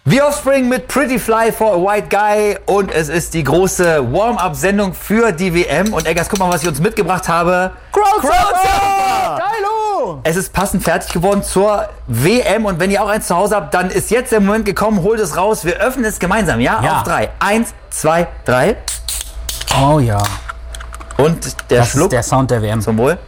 The Offspring mit Pretty Fly for a White Guy und es ist die große Warm-Up-Sendung für die WM. Und Eggers, guck mal, was ich uns mitgebracht habe. Crowdsurfer! Geilo! Es ist passend fertig geworden zur WM und wenn ihr auch eins zu Hause habt, dann ist jetzt der Moment gekommen, holt es raus. Wir öffnen es gemeinsam, ja? Ja. Auf 3. 1, 2, 3. Oh ja. Und der Das Schluck. ist der Sound der WM. Zum Wohl.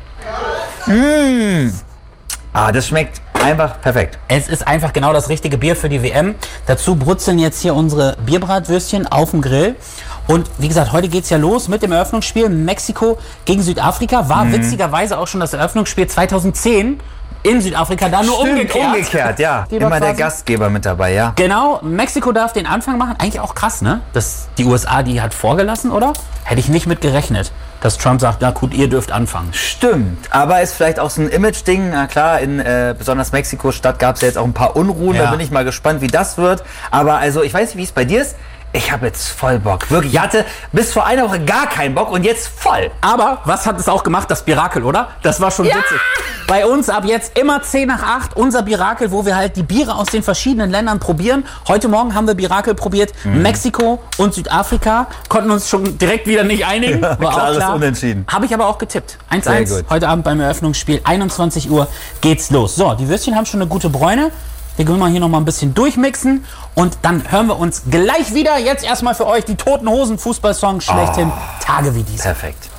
Das schmeckt einfach perfekt. Es ist einfach genau das richtige Bier für die WM. Dazu brutzeln jetzt hier unsere Bierbratwürstchen auf dem Grill. Und wie gesagt, heute geht es ja los mit dem Eröffnungsspiel Mexiko gegen Südafrika. War witzigerweise auch schon das Eröffnungsspiel 2010 in Südafrika, da nur umgekehrt. Ja. Die Immer der Überquasi. Gastgeber mit dabei, ja. Genau, Mexiko darf den Anfang machen. Eigentlich auch krass, ne? Dass die USA die hat vorgelassen, oder? Hätte ich nicht mit gerechnet, dass Trump sagt, na gut, ihr dürft anfangen. Stimmt, aber ist vielleicht auch so ein Image-Ding. Na klar, in besonders Mexiko-Stadt gab es ja jetzt auch ein paar Unruhen. Ja. Da bin ich mal gespannt, wie das wird. Aber also, ich weiß nicht, wie es bei dir ist. Ich habe jetzt voll Bock. Wirklich, ich hatte bis vor einer Woche gar keinen Bock und jetzt voll. Aber was hat es auch gemacht? Das Birakel, oder? Das war schon witzig. Bei uns ab jetzt immer 10 nach 8, unser Birakel, wo wir halt die Biere aus den verschiedenen Ländern probieren. Heute Morgen haben wir Birakel probiert. Mexiko und Südafrika. Konnten uns schon direkt wieder nicht einigen. War klares auch klar. Unentschieden. Habe ich aber auch getippt. Sehr 1-1 gut. heute Abend beim Eröffnungsspiel. 21 Uhr geht's los. So, die Würstchen haben schon eine gute Bräune. Wir können mal hier noch mal ein bisschen durchmixen und dann hören wir uns gleich wieder. Jetzt erstmal für euch die Toten Hosen Fußballsong schlechthin. Tage wie diese. Perfekt.